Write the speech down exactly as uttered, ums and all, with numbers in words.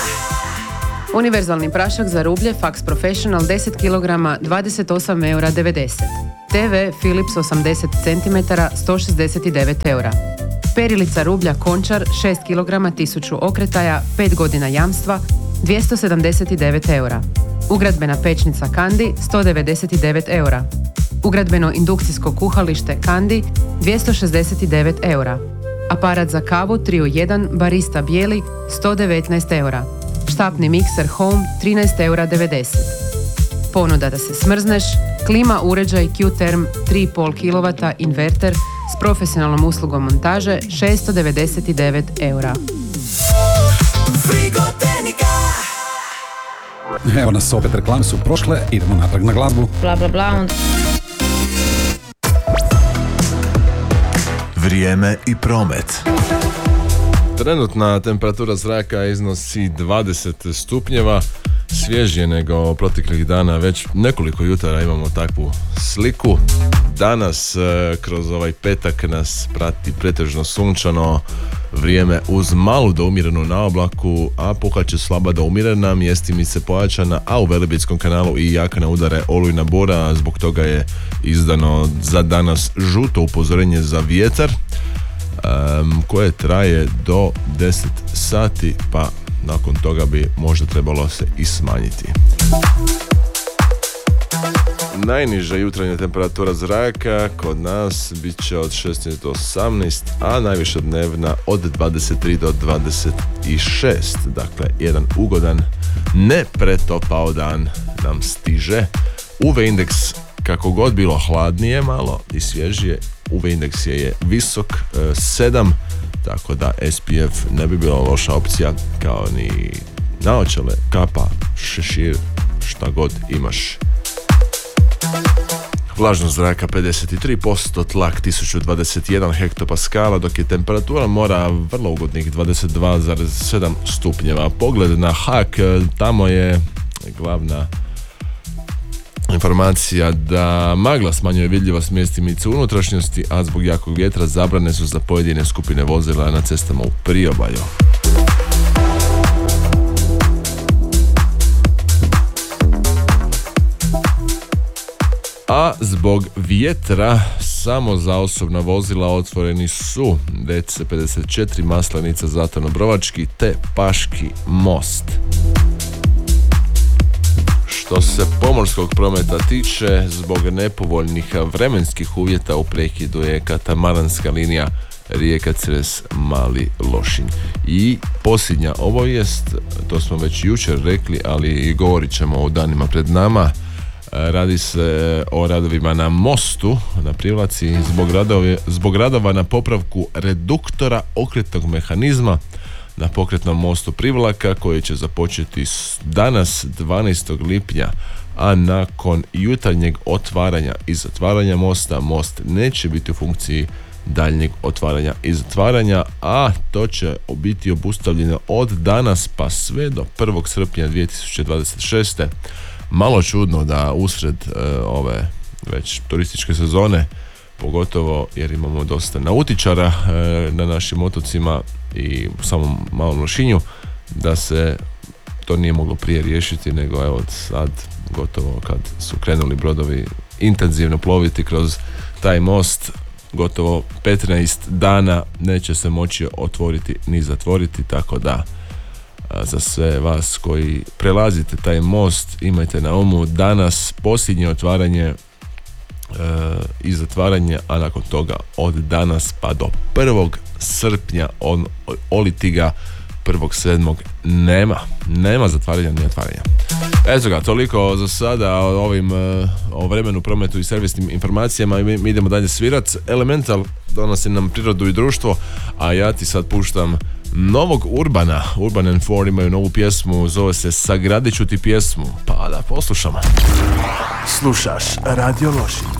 Univerzalni prašak za rublje Fax Professional deset kilograma dvadeset osam eura devedeset. te ve Philips osamdeset centimetara sto šezdeset devet eura. Perilica rublja Končar šest kilograma tisuću okretaja pet godina jamstva dvjesto sedamdeset devet eura. Ugradbena pečnica Kandi sto devedeset devet eura. Ugradbeno indukcijsko kuhalište Kandi dvjesto šezdeset devet eura. Aparat za kavu tri u jedan Barista bijeli sto devetnaest eura. Štapni mikser Home trinaest eura devedeset. Ponuda da se smrzneš, klima uređaj Q-Term tri i pol kilovata inverter s profesionalnom uslugom montaže šesto devedeset devet eura. Evo nas opet, reklame su prošle, idemo natrag na glazbu. Bla bla bla. On... Vrijeme i promet. Trenutna temperatura zraka iznosi dvadeset stupnjeva, svježije nego proteklih dana, već nekoliko jutara imamo takvu sliku. Danas kroz ovaj petak nas prati pretežno sunčano vrijeme uz malu do umjerenu naoblaku, a puhaće slaba do umjerena, mjestimice pojačana, a u Velebitskom kanalu i jaka na udare olujna bura. Zbog toga je izdano za danas žuto upozorenje za vjetar, um, koje traje do deset sati, pa nakon toga bi možda trebalo se i smanjiti. Najniža jutarnja temperatura zraka kod nas bit će od šesnaest do osamnaest, a najviša dnevna od dvadeset tri do dvadeset šest. Dakle, jedan ugodan, ne pretopao dan nam stiže. U ve indeks, kako god bilo hladnije malo i svježije, u ve indeks je visok, sedam, tako da es pe ef ne bi bila loša opcija, kao ni naočale, kapa, šešir, šta god imaš. Vlažnost zraka pedeset tri posto, tlak tisuću dvadeset jedan hektopaskala, dok je temperatura mora vrlo ugodnih dvadeset dva zarez sedam stupnjeva. Pogled na Hak, tamo je glavna informacija da magla smanjuje vidljivost mjestimice unutrašnjosti, a zbog jakog vjetra zabrane su za pojedine skupine vozila na cestama u priobalju. A zbog vjetra samo za osobna vozila otvoreni su de ce pedeset četiri, Maslenica, Zlatano-Brovački te Paški most. Što se pomorskog prometa tiče, zbog nepovoljnih vremenskih uvjeta u prekidu je katamaranska linija Rijeka Cres Mali Lošinj. I posljednja obavijest, to smo već jučer rekli, ali i govorit ćemo o danima pred nama. Radi se o radovima na mostu na Privlaci zbog, radove, zbog radova na popravku reduktora okretnog mehanizma na pokretnom mostu Privlaka, koji će započeti danas dvanaestog lipnja, a nakon jutarnjeg otvaranja i zatvaranja mosta, most neće biti u funkciji daljnjeg otvaranja i zatvaranja, a to će biti obustavljeno od danas pa sve do prvog srpnja dvije tisuće dvadeset šeste. Malo čudno da usred e, ove već turističke sezone, pogotovo jer imamo dosta nautičara e, na našim otocima i u samom Malom Lošinju, da se to nije moglo prije riješiti, nego evo sad gotovo kad su krenuli brodovi intenzivno ploviti kroz taj most, gotovo petnaest dana neće se moći otvoriti ni zatvoriti, tako da za sve vas koji prelazite taj most, imajte na umu danas posljednje otvaranje e, i zatvaranje, a nakon toga od danas pa do prvog srpnja on, oliti ga prvog sedmog nema nema zatvaranja ni otvaranja. Eto ga, toliko za sada o ovim o vremenu, prometu i servisnim informacijama. Mi, mi idemo dalje svirat. Elemental donosi nam prirodu i društvo, a ja ti sad puštam novog Urbana. Urban and Four imaju novu pjesmu, zove se Sagradit ću ti pjesmu, pa da poslušamo. Slušaš Radio Lošinj.